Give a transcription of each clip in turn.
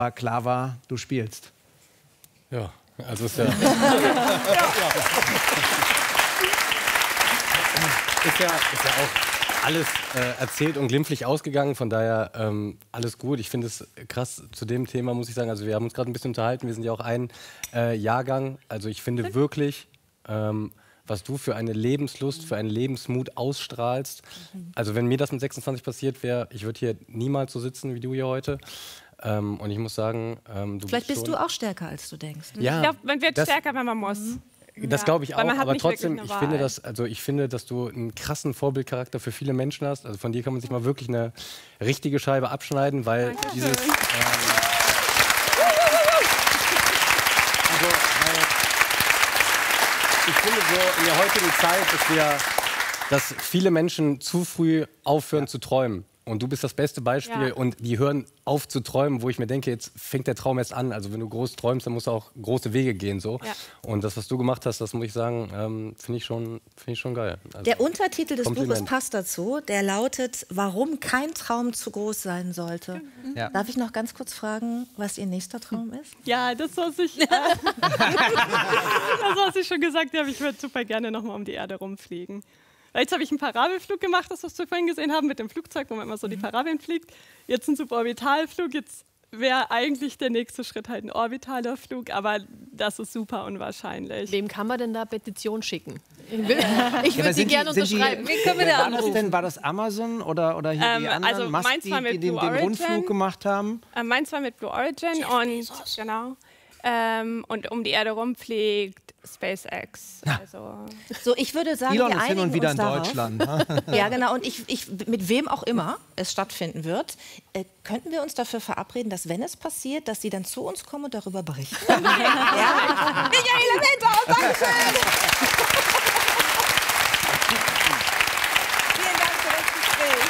klar war, du spielst. Ja, also ist ja... Ist ja auch alles erzählt und glimpflich ausgegangen, von daher alles gut. Ich finde es krass zu dem Thema, muss ich sagen, also wir haben uns gerade ein bisschen unterhalten, wir sind ja auch ein Jahrgang, also ich finde wirklich, was du für eine Lebenslust, für einen Lebensmut ausstrahlst, also wenn mir das mit 26 passiert wäre, ich würde hier niemals so sitzen wie du hier heute. Und ich muss sagen, Vielleicht bist du auch stärker, als du denkst. Ja, Ich glaube, man wird stärker, wenn man muss. Das glaube ich auch, aber trotzdem, ich finde, ich finde, dass du einen krassen Vorbildcharakter für viele Menschen hast. Also von dir kann man sich mal wirklich eine richtige Scheibe abschneiden, weil dieses... ich finde so in der heutigen Zeit, dass viele Menschen zu früh aufhören zu träumen. Und du bist das beste Beispiel und die hören auf zu träumen, wo ich mir denke, jetzt fängt der Traum erst an. Also wenn du groß träumst, dann musst du auch große Wege gehen. So. Ja. Und das, was du gemacht hast, das muss ich sagen, finde ich schon geil. Also, der Untertitel des Buches passt dazu, der lautet, warum kein Traum zu groß sein sollte. Ja. Darf ich noch ganz kurz fragen, was Ihr nächster Traum ist? Ja, das, was ich schon gesagt habe, ich würde super gerne noch mal um die Erde rumfliegen. Jetzt habe ich einen Parabelflug gemacht, das, was wir vorhin gesehen haben, mit dem Flugzeug, wo man immer so die Parabeln fliegt. Jetzt ein Suborbitalflug, jetzt wäre eigentlich der nächste Schritt halt ein orbitaler Flug, aber das ist super unwahrscheinlich. Wem kann man denn da Petition schicken? Ich würde sie gerne unterschreiben. Wen können wir da anrufen? War das Amazon oder hier die anderen also meins war mit Blue Origin, den Rundflug gemacht haben? Meins war mit Blue Origin und um die Erde rumfliegt SpaceX. Ja. Also. So, ich würde sagen, Elon wir ist hin und wieder in Deutschland. Ja, genau. Und mit wem auch immer es stattfinden wird, könnten wir uns dafür verabreden, dass, wenn es passiert, dass Sie dann zu uns kommen und darüber berichten? Ja? Michaela Wendler, Dankeschön! Vielen Dank für das Gespräch.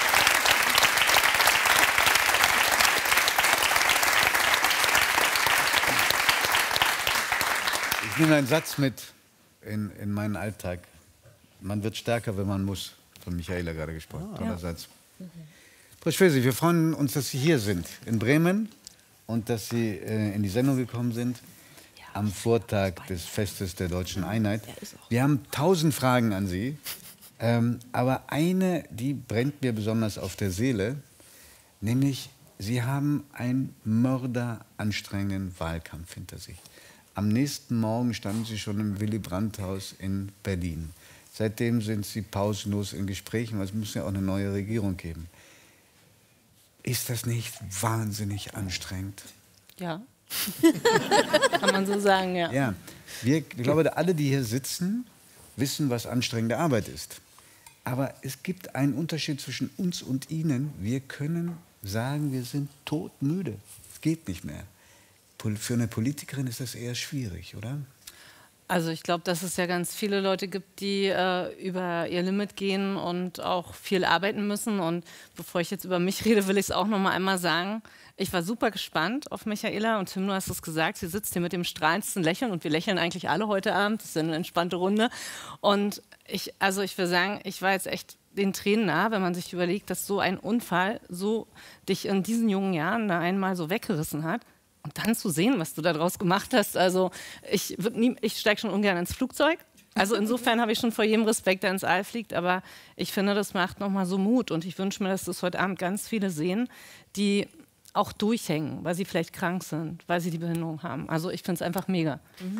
Ich nehme einen Satz mit in meinen Alltag. Man wird stärker, wenn man muss. Von Michaela gerade gesprochen. Toller Satz. Frau Schwesi, wir freuen uns, dass Sie hier sind in Bremen und dass Sie in die Sendung gekommen sind am Vortag des Festes der Deutschen Einheit. Wir haben 1000 Fragen an Sie, aber eine, die brennt mir besonders auf der Seele, nämlich Sie haben einen mörderanstrengenden Wahlkampf hinter sich. Am nächsten Morgen standen Sie schon im Willy-Brandt-Haus in Berlin. Seitdem sind Sie pausenlos in Gesprächen, weil es muss ja auch eine neue Regierung geben. Ist das nicht wahnsinnig anstrengend? Ja. Kann man so sagen, ja. Ja. Ich glaube, alle, die hier sitzen, wissen, was anstrengende Arbeit ist. Aber es gibt einen Unterschied zwischen uns und Ihnen. Wir können sagen, wir sind todmüde. Es geht nicht mehr. Für eine Politikerin ist das eher schwierig, oder? Also ich glaube, dass es ja ganz viele Leute gibt, die über ihr Limit gehen und auch viel arbeiten müssen. Und bevor ich jetzt über mich rede, will ich es auch noch mal einmal sagen. Ich war super gespannt auf Michaela und Tim, du hast es gesagt, sie sitzt hier mit dem strahlendsten Lächeln und wir lächeln eigentlich alle heute Abend. Das ist eine entspannte Runde. Und ich will sagen, ich war jetzt echt den Tränen nah, wenn man sich überlegt, dass so ein Unfall so dich in diesen jungen Jahren da einmal so weggerissen hat. Und dann zu sehen, was du daraus gemacht hast, also ich steige schon ungern ins Flugzeug. Also insofern habe ich schon vor jedem Respekt, der ins All fliegt. Aber ich finde, das macht nochmal so Mut. Und ich wünsche mir, dass das heute Abend ganz viele sehen, die auch durchhängen, weil sie vielleicht krank sind, weil sie die Behinderung haben. Also ich finde es einfach mega.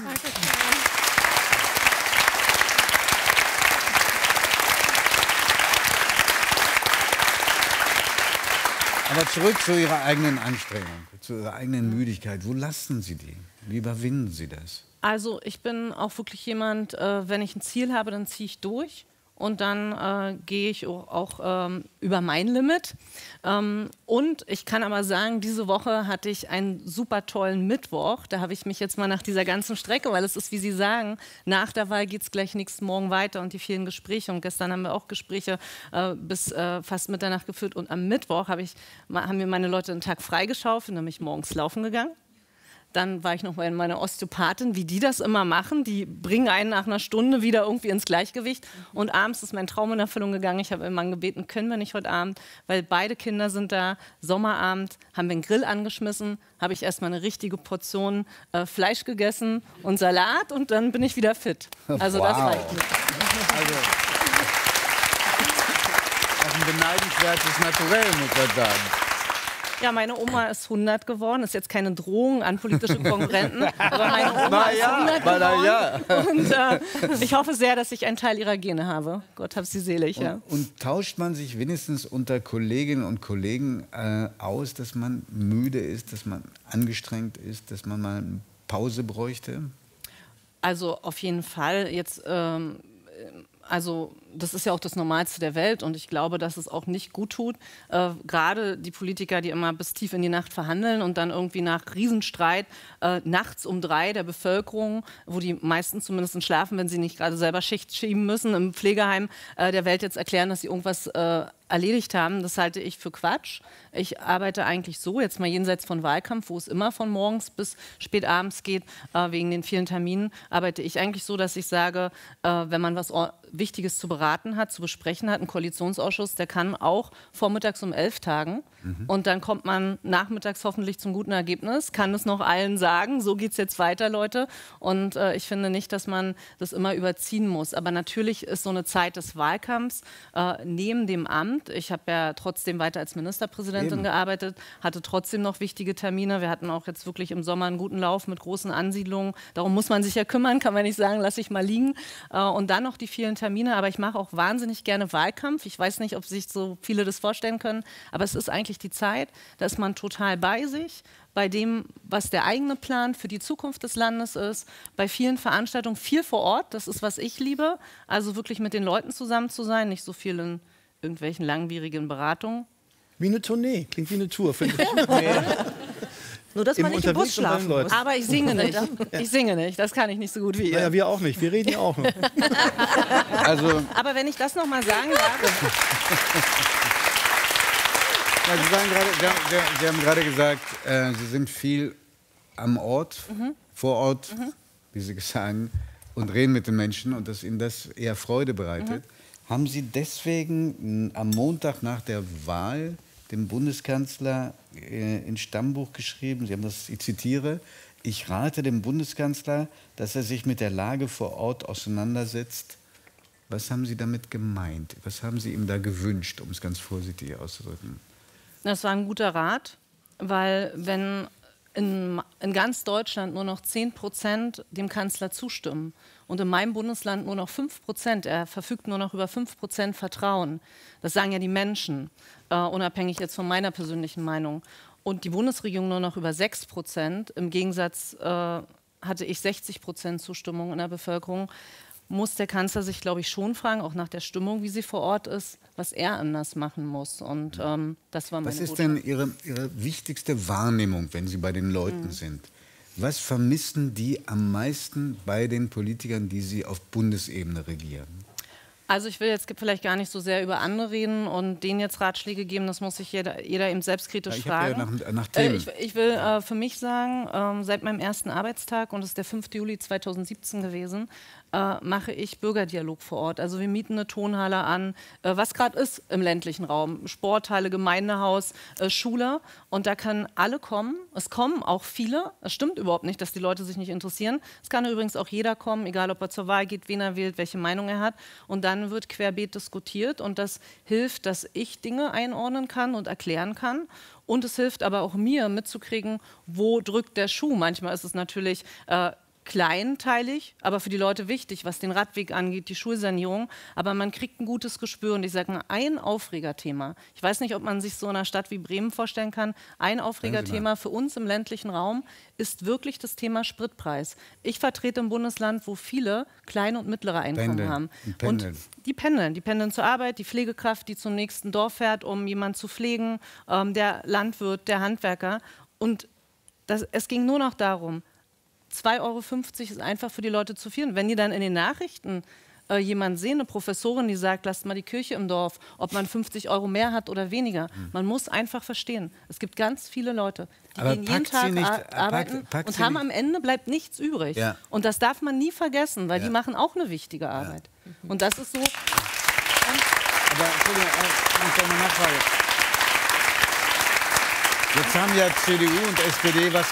Aber zurück zu Ihrer eigenen Anstrengung, zu Ihrer eigenen Müdigkeit. Wo lassen Sie die? Wie überwinden Sie das? Also ich bin auch wirklich jemand, wenn ich ein Ziel habe, dann ziehe ich durch. Und dann gehe ich auch über mein Limit. Und ich kann aber sagen, diese Woche hatte ich einen super tollen Mittwoch. Da habe ich mich jetzt mal nach dieser ganzen Strecke, weil es ist, wie Sie sagen, nach der Wahl geht es gleich nächsten Morgen weiter und die vielen Gespräche. Und gestern haben wir auch Gespräche bis fast Mitternacht geführt. Und am Mittwoch haben mir meine Leute einen Tag freigeschaufelt, nämlich morgens laufen gegangen. Dann war ich noch bei meiner Osteopathin, wie die das immer machen. Die bringen einen nach einer Stunde wieder irgendwie ins Gleichgewicht. Und abends ist mein Traum in Erfüllung gegangen. Ich habe meinen Mann gebeten, können wir nicht heute Abend, weil beide Kinder sind da. Sommerabend haben wir einen Grill angeschmissen, habe ich erstmal eine richtige Portion Fleisch gegessen und Salat und dann bin ich wieder fit. Also das reicht nicht. Also, auch ein beneidenswertes Naturell, muss man sagen. Ja, meine Oma ist 100 geworden. Ist jetzt keine Drohung an politische Konkurrenten, aber meine Oma ist 100 geworden. Und ich hoffe sehr, dass ich einen Teil ihrer Gene habe. Gott hab sie selig. Ja. Und tauscht man sich wenigstens unter Kolleginnen und Kollegen aus, dass man müde ist, dass man angestrengt ist, dass man mal eine Pause bräuchte? Also auf jeden Fall. Jetzt, also das ist ja auch das Normalste der Welt und ich glaube, dass es auch nicht gut tut. Gerade die Politiker, die immer bis tief in die Nacht verhandeln und dann irgendwie nach Riesenstreit nachts um 3 der Bevölkerung, wo die meisten zumindest schlafen, wenn sie nicht gerade selber Schicht schieben müssen, im Pflegeheim der Welt jetzt erklären, dass sie irgendwas erledigt haben. Das halte ich für Quatsch. Ich arbeite eigentlich so, jetzt mal jenseits von Wahlkampf, wo es immer von morgens bis spät abends geht, wegen den vielen Terminen, arbeite ich eigentlich so, dass ich sage, wenn man was Wichtiges zu beraten hat, zu besprechen hat, ein Koalitionsausschuss, der kann auch vormittags um 11 tagen und dann kommt man nachmittags hoffentlich zum guten Ergebnis, kann es noch allen sagen, so geht es jetzt weiter, Leute. Und ich finde nicht, dass man das immer überziehen muss. Aber natürlich ist so eine Zeit des Wahlkampfs neben dem Amt, ich habe ja trotzdem weiter als Ministerpräsidentin gearbeitet, hatte trotzdem noch wichtige Termine. Wir hatten auch jetzt wirklich im Sommer einen guten Lauf mit großen Ansiedlungen. Darum muss man sich ja kümmern, kann man nicht sagen, lass ich mal liegen. Und dann noch die vielen Termine. Aber ich mache auch wahnsinnig gerne Wahlkampf. Ich weiß nicht, ob sich so viele das vorstellen können, aber es ist eigentlich die Zeit, da ist man total bei sich, bei dem, was der eigene Plan für die Zukunft des Landes ist, bei vielen Veranstaltungen, viel vor Ort, das ist, was ich liebe, also wirklich mit den Leuten zusammen zu sein, nicht so viel in irgendwelchen langwierigen Beratungen. Wie eine Tournee, klingt wie eine Tour, finde ich. Nur, dass man nicht im Bus schlafen muss. Aber ich singe nicht. Ich singe nicht. Das kann ich nicht so gut wie ihr. Naja, wir auch nicht. Wir reden ja auch noch. Also, aber wenn ich das noch mal sagen darf. Sie haben gerade gesagt, Sie sind viel am Ort, vor Ort, wie Sie sagen, und reden mit den Menschen und dass Ihnen das eher Freude bereitet. Haben Sie deswegen am Montag nach der Wahl dem Bundeskanzler ins Stammbuch geschrieben, Sie haben das, ich zitiere, ich rate dem Bundeskanzler, dass er sich mit der Lage vor Ort auseinandersetzt. Was haben Sie damit gemeint? Was haben Sie ihm da gewünscht, um es ganz vorsichtig auszudrücken? Das war ein guter Rat, weil wenn in ganz Deutschland nur noch 10% dem Kanzler zustimmen und in meinem Bundesland nur noch 5%, er verfügt nur noch über 5% Vertrauen, das sagen ja die Menschen, unabhängig jetzt von meiner persönlichen Meinung, und die Bundesregierung nur noch über 6%, im Gegensatz hatte ich 60% Zustimmung in der Bevölkerung, muss der Kanzler sich, glaube ich, schon fragen, auch nach der Stimmung, wie sie vor Ort ist, was er anders machen muss. Und das war meine Was ist denn Ihre wichtigste Wahrnehmung, wenn Sie bei den Leuten sind? Was vermissen die am meisten bei den Politikern, die Sie auf Bundesebene regieren? Also ich will jetzt vielleicht gar nicht so sehr über andere reden und denen jetzt Ratschläge geben, das muss sich jeder eben selbstkritisch fragen. Ja nach Themen. Ich will für mich sagen, seit meinem ersten Arbeitstag, und das ist der 5. Juli 2017 gewesen, mache ich Bürgerdialog vor Ort. Also wir mieten eine Tonhalle an, was gerade ist im ländlichen Raum. Sporthalle, Gemeindehaus, Schule. Und da können alle kommen. Es kommen auch viele. Es stimmt überhaupt nicht, dass die Leute sich nicht interessieren. Es kann übrigens auch jeder kommen, egal ob er zur Wahl geht, wen er wählt, welche Meinung er hat. Und dann wird querbeet diskutiert. Und das hilft, dass ich Dinge einordnen kann und erklären kann. Und es hilft aber auch mir mitzukriegen, wo drückt der Schuh. Manchmal ist es natürlich kleinteilig, aber für die Leute wichtig, was den Radweg angeht, die Schulsanierung. Aber man kriegt ein gutes Gespür. Und ich sage mal, ein Aufregerthema. Ich weiß nicht, ob man sich so in einer Stadt wie Bremen vorstellen kann. Ein Aufregerthema für uns im ländlichen Raum ist wirklich das Thema Spritpreis. Ich vertrete ein Bundesland, wo viele kleine und mittlere Einkommen haben. Und die pendeln zur Arbeit, die Pflegekraft, die zum nächsten Dorf fährt, um jemanden zu pflegen, der Landwirt, der Handwerker. Und es ging nur noch darum, 2,50 € ist einfach für die Leute zu viel. Und wenn die dann in den Nachrichten jemanden sehen, eine Professorin, die sagt, lasst mal die Kirche im Dorf, ob man 50 € mehr hat oder weniger. Man muss einfach verstehen, es gibt ganz viele Leute, die gehen jeden Tag arbeiten und haben am Ende bleibt nichts übrig. Ja. Und das darf man nie vergessen, weil die machen auch eine wichtige Arbeit. Und das ist so... Aber Entschuldigung, noch eine Nachfrage. Jetzt haben ja CDU und SPD was